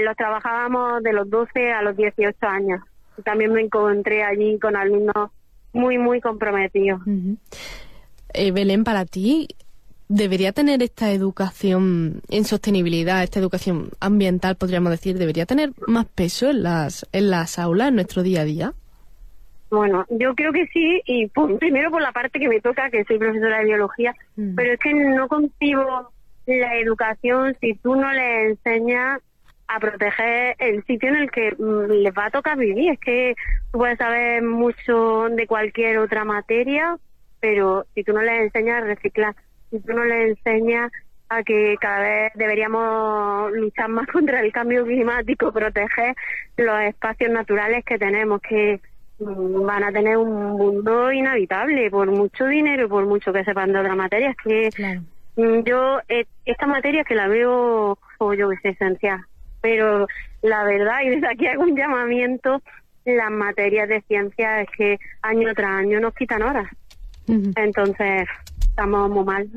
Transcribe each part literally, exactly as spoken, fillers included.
los trabajábamos de los doce a los dieciocho años. Y también me encontré allí con alumnos muy, muy comprometidos. Uh-huh. Eh, Belén, para ti, ¿debería tener esta educación en sostenibilidad, esta educación ambiental, podríamos decir, debería tener más peso en las, en las aulas, en nuestro día a día? Bueno, yo creo que sí, y por, primero por la parte que me toca, que soy profesora de biología, uh-huh. pero es que no concibo la educación si tú no le enseñas a proteger el sitio en el que mm, les va a tocar vivir. Es que tú puedes saber mucho de cualquier otra materia, pero si tú no les enseñas a reciclar, si tú no les enseñas a que cada vez deberíamos luchar más contra el cambio climático, proteger los espacios naturales que tenemos, que mm, van a tener un mundo inhabitable por mucho dinero, por mucho que sepan de otras materias, que claro. mm, yo eh, esta materia que la veo, o yo que sé, esencial. Pero la verdad, y desde aquí hago un llamamiento, las materias de ciencia es que año tras año nos quitan horas. Uh-huh. Entonces, estamos muy mal.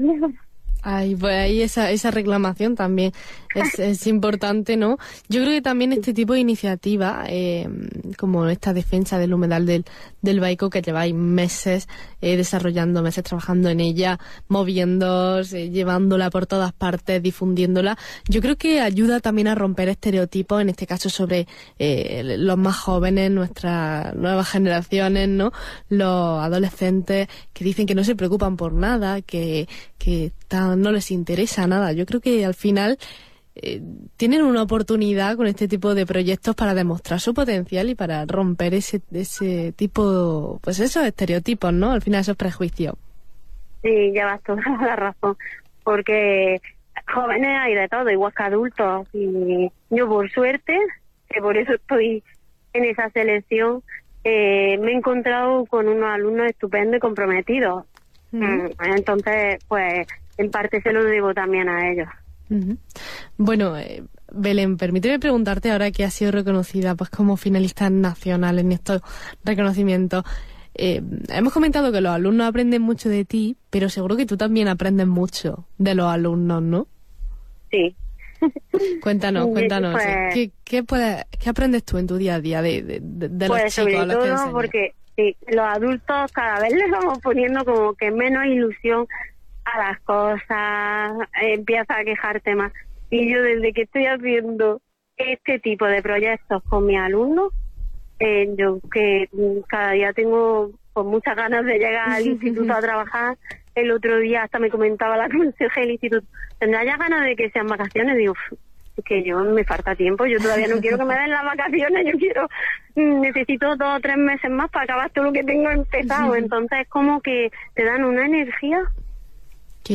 Ay, pues ahí esa, esa reclamación también es, es importante, ¿no? Yo creo que también este tipo de iniciativa, eh, como esta defensa del humedal del, del Baiko, que lleváis meses eh, desarrollando, meses trabajando en ella, moviéndoos, eh, llevándola por todas partes, difundiéndola, yo creo que ayuda también a romper estereotipos, en este caso sobre eh, los más jóvenes, nuestras nuevas generaciones, ¿no? Los adolescentes que dicen que no se preocupan por nada, que, que tan, no les interesa nada. Yo creo que al final eh, tienen una oportunidad con este tipo de proyectos para demostrar su potencial y para romper ese ese tipo, pues esos estereotipos, ¿no? Al final esos prejuicios. Sí, llevas toda la razón, porque jóvenes hay de todo, igual que adultos, y yo por suerte, que por eso estoy en esa selección, eh, me he encontrado con unos alumnos estupendos y comprometidos. Uh-huh. Entonces, pues, en parte se lo debo también a ellos. Uh-huh. Bueno, eh, Belén, permíteme preguntarte, ahora que has sido reconocida pues como finalista nacional en estos reconocimientos, eh, hemos comentado que los alumnos aprenden mucho de ti, pero seguro que tú también aprendes mucho de los alumnos, ¿no? Sí. Cuéntanos, cuéntanos, pues, ¿qué, qué, puedes, ¿qué aprendes tú en tu día a día de, de, de, de pues los chicos a los que enseñas? Porque sí, los adultos cada vez les vamos poniendo como que menos ilusión a las cosas, eh, empieza a quejarte más. Y yo desde que estoy haciendo este tipo de proyectos con mis alumnos, eh, yo que cada día tengo pues, muchas ganas de llegar al instituto a trabajar. El otro día hasta me comentaba la consejera del instituto, ¿tendrá ya ganas de que sean vacaciones? Digo, es que yo me falta tiempo, yo todavía no quiero que me den las vacaciones, yo quiero, necesito dos o tres meses más para acabar todo lo que tengo empezado. Entonces como que te dan una energía. ¿Qué?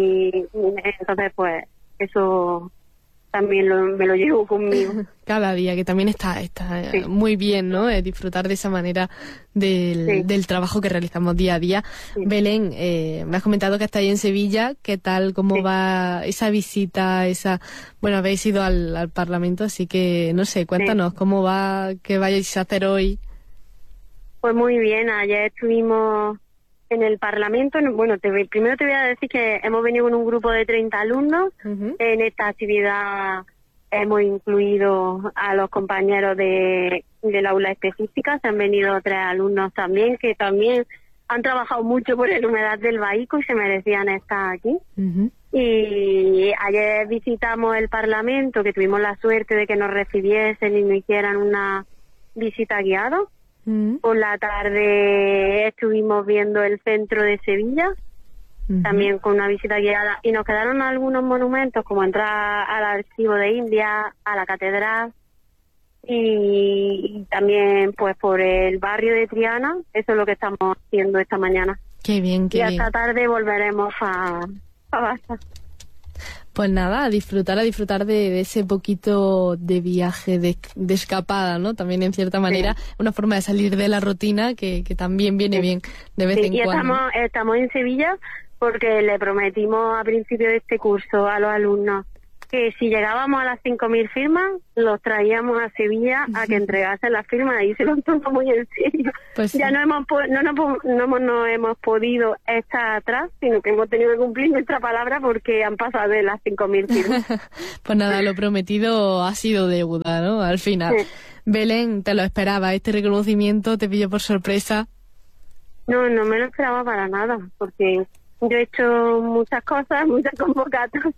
Y entonces pues eso también lo, me lo llevo conmigo. Cada día, que también está, está sí. muy bien, ¿no? Eh, disfrutar de esa manera del, sí. del trabajo que realizamos día a día. Sí. Belén, eh, me has comentado que estáis en Sevilla. ¿Qué tal? ¿Cómo sí. va esa visita? esa Bueno, habéis ido al, al Parlamento, así que, no sé, cuéntanos, sí. ¿cómo va? ¿Qué vais a hacer hoy? Pues muy bien, ayer estuvimos en el Parlamento. Bueno, te, primero te voy a decir que hemos venido con un grupo de treinta alumnos. Uh-huh. En esta actividad hemos incluido a los compañeros de del aula específica. Se han venido tres alumnos también, que también han trabajado mucho por el humedal del Baiko y se merecían estar aquí. Uh-huh. Y ayer visitamos el Parlamento, que tuvimos la suerte de que nos recibiesen y nos hicieran una visita guiada. Mm. Por la tarde estuvimos viendo el centro de Sevilla, mm-hmm. también con una visita guiada, y nos quedaron algunos monumentos como entrar al archivo de India, a la catedral, y, y también pues por el barrio de Triana. Eso es lo que estamos haciendo esta mañana. Qué bien, qué y bien. esta tarde volveremos a, a Baza. Pues nada, a disfrutar, a disfrutar de, de ese poquito de viaje, de, de escapada, ¿no? También en cierta manera, sí. una forma de salir de la rutina que, que también viene sí. bien de vez sí, en y cuando. Estamos, estamos en Sevilla porque le prometimos a principio de este curso a los alumnos que si llegábamos a las cinco mil firmas, los traíamos a Sevilla a que entregasen las firmas y se lo tomó muy en serio. Pues sí. Ya no hemos no, no, no, no hemos podido estar atrás, sino que hemos tenido que cumplir nuestra palabra porque han pasado de las cinco mil firmas. Pues nada, lo prometido ha sido deuda, ¿no? Al final. Sí. Belén, ¿te lo esperaba? ¿Este reconocimiento te pilló por sorpresa? No, no me lo esperaba para nada, porque yo he hecho muchas cosas, muchas convocatorias.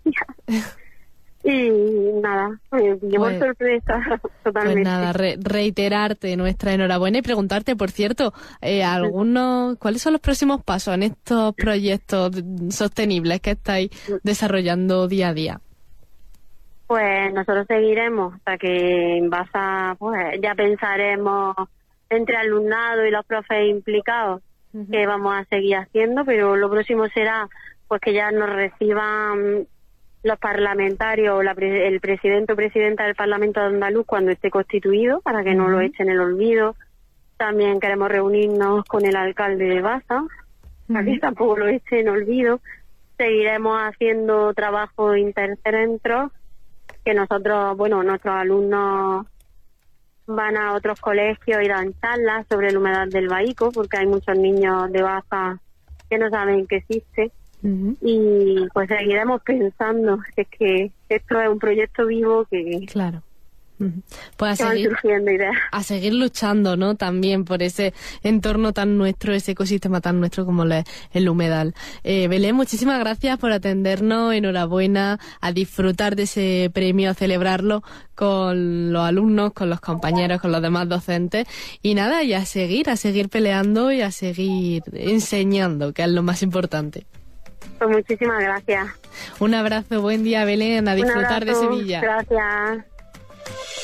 Y nada, me pilló por sorpresa totalmente. Pues nada, re reiterarte nuestra enhorabuena y preguntarte, por cierto, eh, algunos, ¿cuáles son los próximos pasos en estos proyectos sostenibles que estáis desarrollando día a día? Pues nosotros seguiremos hasta que en base a, pues ya pensaremos entre alumnado y los profes implicados uh-huh. que vamos a seguir haciendo, pero lo próximo será pues que ya nos reciban los parlamentarios, la pre el presidente o presidenta del Parlamento de Andaluz cuando esté constituido, para que uh-huh. no lo echen en el olvido. También queremos reunirnos con el alcalde de Baza, uh-huh. para que tampoco lo eche en olvido. Seguiremos haciendo trabajo intercentros, que nosotros, bueno, nuestros alumnos van a otros colegios y dan charlas sobre la humedad del Baíco, porque hay muchos niños de Baza que no saben que existe. Uh-huh. Y pues seguiremos pensando que es que esto es un proyecto vivo que claro uh-huh. pues a que seguir, van surgiendo ideas. A seguir luchando, ¿no? También por ese entorno tan nuestro, ese ecosistema tan nuestro como el, el humedal. eh, Belén, muchísimas gracias por atendernos, enhorabuena, a disfrutar de ese premio, a celebrarlo con los alumnos, con los compañeros, con los demás docentes y nada, y a seguir, a seguir peleando y a seguir enseñando, que es lo más importante. Pues muchísimas gracias. Un abrazo, buen día, Belén, a disfrutar de Sevilla. Gracias.